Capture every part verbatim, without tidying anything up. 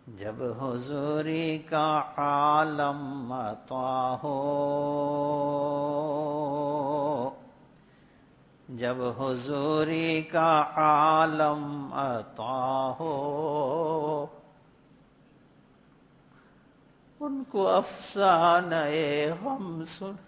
जब हुजूरी का आलम अता हो, जब हुजूरी का आलम अता हो, उनको अफसाने गम सुन।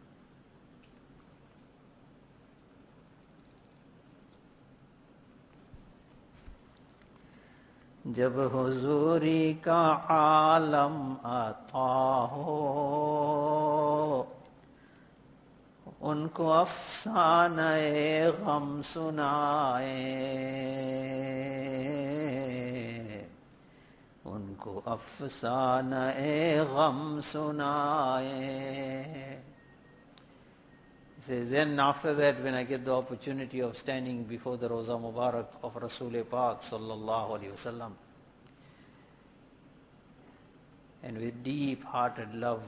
जब हुजूरी का आलम अता हो, उनको अफसाने गम सुनाए, उनको अफसाने गम सुनाए. He says, then after that, when I get the opportunity of standing before the Roza Mubarak of Rasul Pak sallallahu alaihi wasallam, and with deep-hearted love,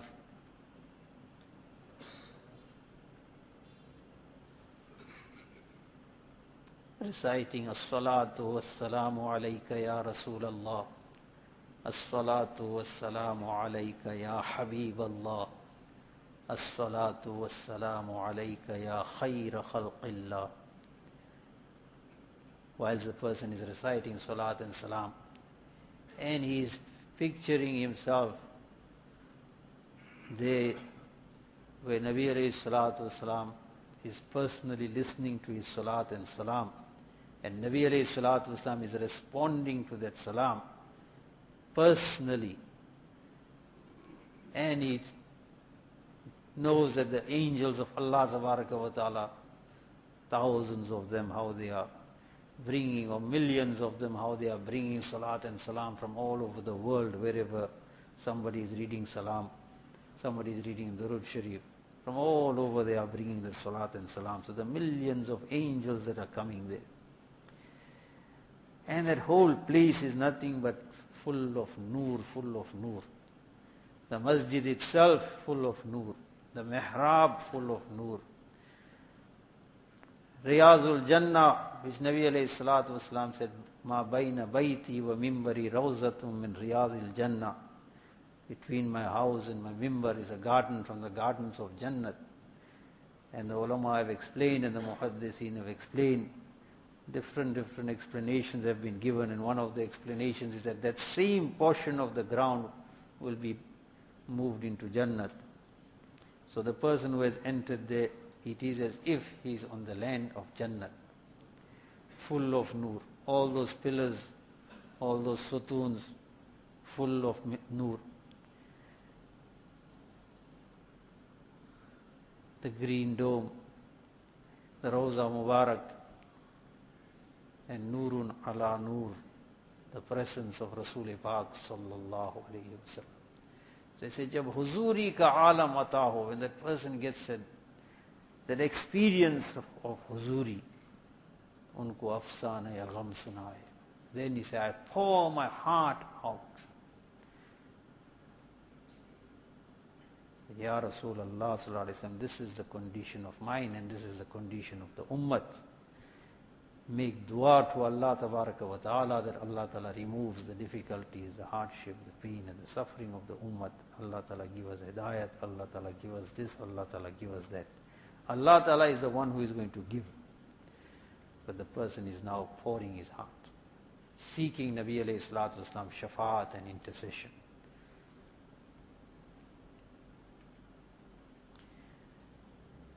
reciting As-salatu was-salamu alayka ya Rasulallah, As-salatu was-salamu alayka ya Habiballah, As-salatu was-salamu alayka ya khayra khalqillah. Whilst the person is reciting salat and salam, and he is picturing himself there where Nabi alayhi salatu wasalam is personally listening to his salat and salam, and Nabi alayhi salatu wasalam is responding to that salam personally, and he knows that the angels of Allah tabaraka wa ta'ala, thousands of them, how they are bringing, or millions of them, how they are bringing salat and salam from all over the world. Wherever somebody is reading salam, somebody is reading Durud Sharif, from all over they are bringing the salat and salam. So the millions of angels that are coming there, and that whole place is nothing but full of nur, full of nur. The masjid itself full of nur, the mihrab full of nur. Riyazul Jannah, which Nabi alayhi salatu wasalam said, Ma bayna bayti wa mimbari rawzatum min Riyazil Jannah. Between my house and my mimbar is a garden from the gardens of Jannat. And the ulama have explained, and the muhaddithin have explained, different, different explanations have been given, and one of the explanations is that that same portion of the ground will be moved into Jannat. So the person who has entered there, it is as if he is on the land of Jannat, full of nur. All those pillars, all those sutuns, full of nur. The green dome, the Roza Mubarak, and Nurun ala Nur, the presence of Rasul Pak sallallahu alayhi wa sallam. So he said, Jab huzuri ka alam ata ho, when that person gets that, that experience of, of huzuri, unko afsana ya gham sunaye. Then he said, I pour my heart out. Ya Rasulullah sallallahu alayhi wa sallam, this is the condition of mine, and this is the condition of the ummah. Make dua to Allah tabaraka wa ta'ala that Allah ta'ala removes the difficulties, the hardship, the pain and the suffering of the ummah. Allah ta'ala give us hidayat, Allah ta'ala give us this, Allah ta'ala give us that. Allah ta'ala is the one who is going to give. But the person is now pouring his heart, seeking Nabi alayhi salatu wasalam shafaat and intercession.